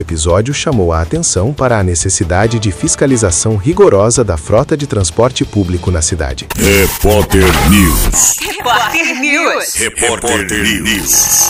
O episódio chamou a atenção para a necessidade de fiscalização rigorosa da frota de transporte público na cidade. Repórter News. Repórter News. Repórter News.